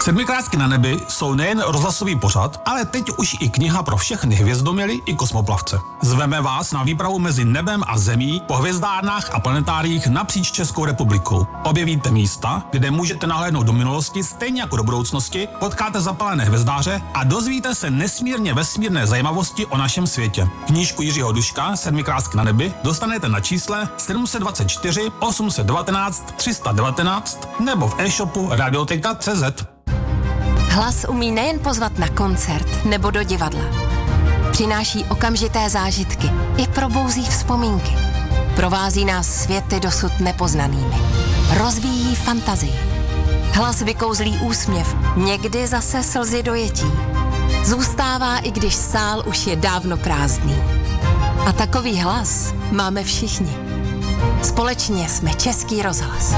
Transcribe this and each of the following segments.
Sedmikrásky na nebi jsou nejen rozhlasový pořad, ale teď už i kniha pro všechny hvězdoměly i kosmoplavce. Zveme vás na výpravu mezi nebem a zemí po hvězdárnách a planetáriích napříč Českou republikou. Objevíte místa, kde můžete nahlédnout do minulosti stejně jako do budoucnosti, potkáte zapalené hvězdáře a dozvíte se nesmírně vesmírné zajímavosti o našem světě. Knížku Jiřího Duška Sedmikrásky na nebi dostanete na čísle 724 819 319 nebo v e-shopu radioteka.cz. Hlas umí nejen pozvat na koncert nebo do divadla. Přináší okamžité zážitky i probouzí vzpomínky. Provází nás světy dosud nepoznanými. Rozvíjí fantazii. Hlas vykouzlí úsměv, někdy zase slzy dojetí. Zůstává, i když sál už je dávno prázdný. A takový hlas máme všichni. Společně jsme Český rozhlas.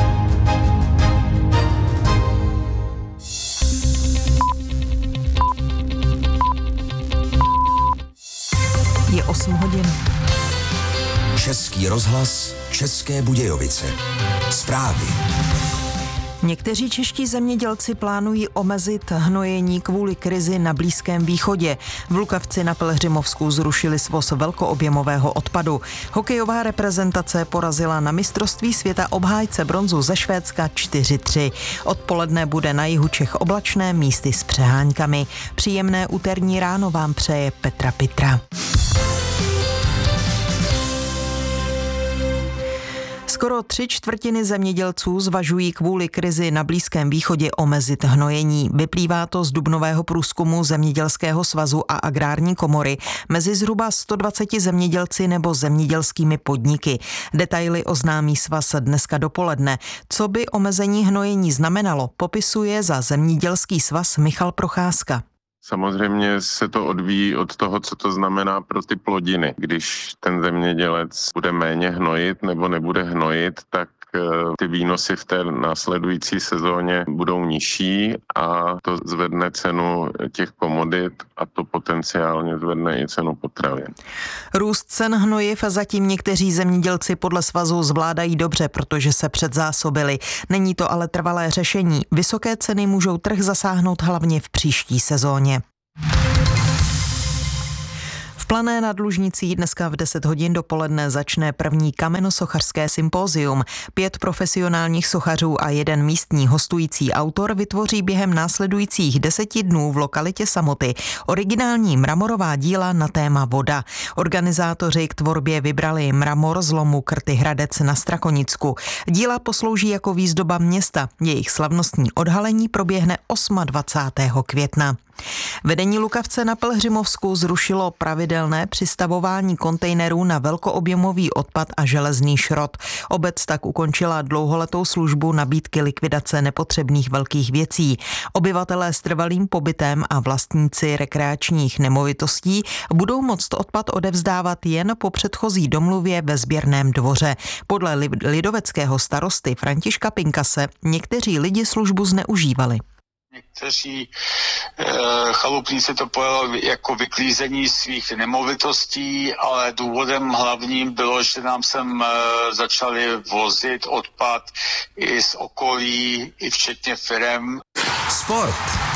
Je 8 hodin. Český rozhlas, České Budějovice. Zprávy. Někteří čeští zemědělci plánují omezit hnojení kvůli krizi na Blízkém východě. V Lukavci na Pelhřimovsku zrušili svoz velkoobjemového odpadu. Hokejová reprezentace porazila na mistrovství světa obhájce bronzu ze Švédska 4-3. Odpoledne bude na jihu Čech oblačné, místy s přeháňkami. Příjemné úterní ráno vám přeje Petra Pitra. Skoro 3/4 zemědělců zvažují kvůli krizi na Blízkém východě omezit hnojení. Vyplývá to z dubnového průzkumu Zemědělského svazu a Agrární komory mezi zhruba 120 zemědělci nebo zemědělskými podniky. Detaily oznámí svaz dneska dopoledne. Co by omezení hnojení znamenalo, popisuje za Zemědělský svaz Michal Procházka. Samozřejmě se to odvíjí od toho, co to znamená pro ty plodiny. Když ten zemědělec bude méně hnojit nebo nebude hnojit, tak ty výnosy v té následující sezóně budou nižší a to zvedne cenu těch komodit a to potenciálně zvedne i cenu potravin. Růst cen hnojiv zatím někteří zemědělci podle svazu zvládají dobře, protože se předzásobili. Není to ale trvalé řešení. Vysoké ceny můžou trh zasáhnout hlavně v příští sezóně. V Plané nad Lužnicí dneska v 10 hodin dopoledne začne první kamenosochařské sympózium. 5 profesionálních sochařů a 1 místní hostující autor vytvoří během následujících 10 dnů v lokalitě Samoty originální mramorová díla na téma voda. Organizátoři k tvorbě vybrali mramor z lomu Krty Hradec na Strakonicku. Díla poslouží jako výzdoba města. Jejich slavnostní odhalení proběhne 28. května. Vedení Lukavce na Pelhřimovsku zrušilo pravidelné přistavování kontejnerů na velkoobjemový odpad a železný šrot. Obec tak ukončila dlouholetou službu nabídky likvidace nepotřebných velkých věcí. Obyvatelé s trvalým pobytem a vlastníci rekreačních nemovitostí budou moct odpad odevzdávat jen po předchozí domluvě ve sběrném dvoře. Podle lidoveckého starosty Františka Pinkase někteří lidi službu zneužívali. Někteří chalupníci to pojali jako vyklízení svých nemovitostí, ale důvodem hlavním bylo, že nám sem začali vozit odpad i z okolí, i včetně firem. Sport.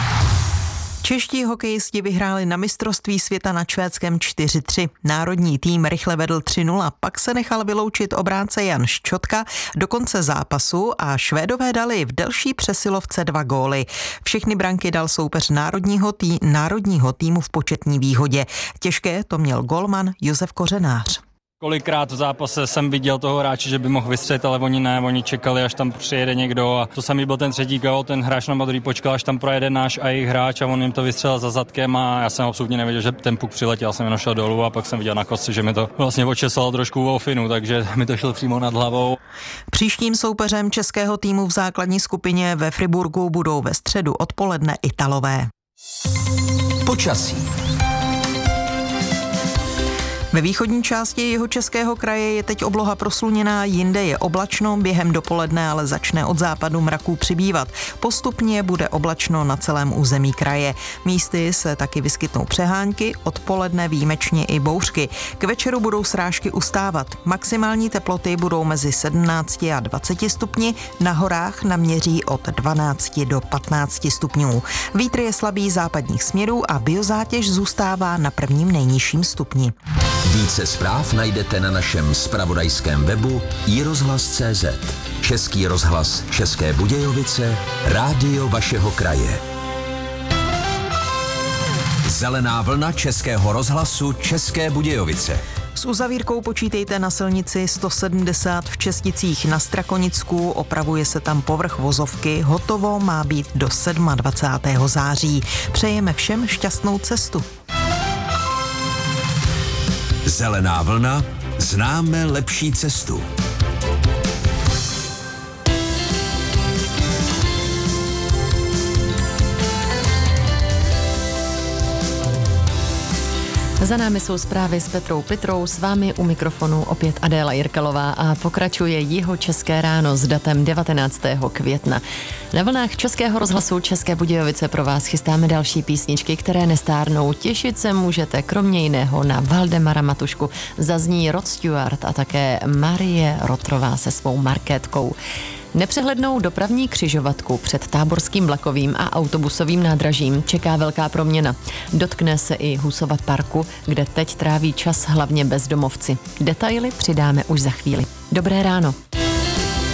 Čeští hokejisti vyhráli na mistrovství světa nad Švédskem 4-3. Národní tým rychle vedl 3-0, pak se nechal vyloučit obránce Jan Ščotka do konce zápasu a Švédové dali v delší přesilovce 2 góly. Všechny branky dal soupeř národního týmu v početní výhodě. Těžké to měl golman Josef Kořenář. Kolikrát v zápase jsem viděl toho hráče, že by mohl vystřelit, ale oni ne, oni čekali, až tam přijede někdo a to samý byl ten třetí gól, ten hráč na modrý počkal, až tam projede náš a jejich hráč a on jim to vystřelil za zadkem a já jsem absolutně nevěděl, že ten puk přiletěl, já jsem jenom šel dolů a pak jsem viděl na kostce, že mi to vlastně očesalo trošku o finu, takže mi to šlo přímo nad hlavou. Příštím soupeřem českého týmu v základní skupině ve Friburgu budou ve středu odpoledne Italové. Počasí. Ve východní části Jihočeského kraje je teď obloha prosluněná, jinde je oblačno, během dopoledne ale začne od západu mraků přibývat. Postupně bude oblačno na celém území kraje. Místy se taky vyskytnou přehánky, odpoledne výjimečně i bouřky. K večeru budou srážky ustávat. Maximální teploty budou mezi 17 a 20 stupni, na horách naměří od 12 do 15 stupňů. Vítr je slabý západních směrů a biozátěž zůstává na prvním nejnižším stupni. Více zpráv najdete na našem zpravodajském webu iRozhlas.cz. Český rozhlas České Budějovice, rádio vašeho kraje. Zelená vlna Českého rozhlasu České Budějovice. S uzavírkou počítejte na silnici 170 v Česticích na Strakonicku, opravuje se tam povrch vozovky, hotovo má být do 27. září. Přejeme všem šťastnou cestu. Zelená vlna, známe lepší cestu. Za námi jsou zprávy s Petrou Pitrou, s vámi u mikrofonu opět Adéla Jirkalová a pokračuje Jihočeské ráno s datem 19. května. Na vlnách Českého rozhlasu České Budějovice pro vás chystáme další písničky, které nestárnou. Těšit se můžete kromě jiného na Valdemara Matušku, zazní Rod Stewart a také Marie Rotrová se svou markétkou. Nepřehlednou dopravní křižovatku před Táborským vlakovým a autobusovým nádražím čeká velká proměna. Dotkne se i Husova parku, kde teď tráví čas hlavně bezdomovci. Detaily přidáme už za chvíli. Dobré ráno.